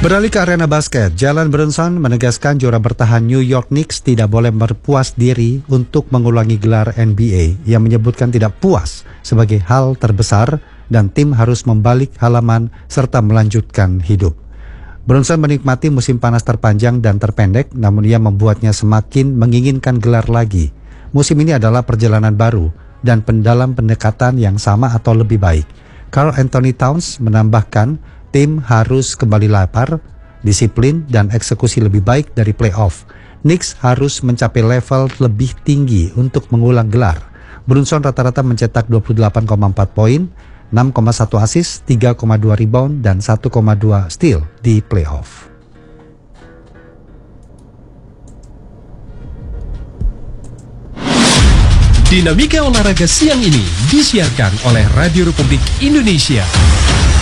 Beralih ke arena basket, Jalen Brunson menegaskan juara bertahan New York Knicks tidak boleh berpuas diri untuk mengulangi gelar NBA. Ia menyebutkan tidak puas sebagai hal terbesar dan tim harus membalik halaman serta melanjutkan hidup. Brunson menikmati musim panas terpanjang dan terpendek, namun ia membuatnya semakin menginginkan gelar lagi. Musim ini adalah perjalanan baru dan dalam pendekatan yang sama atau lebih baik. Karl Anthony Towns menambahkan, tim harus kembali lapar, disiplin, dan eksekusi lebih baik dari playoff. Knicks harus mencapai level lebih tinggi untuk mengulang gelar. Brunson rata-rata mencetak 28,4 poin, 6,1 assist, 3,2 rebound, dan 1,2 steal di playoff. Dinamika olahraga siang ini disiarkan oleh Radio Republik Indonesia.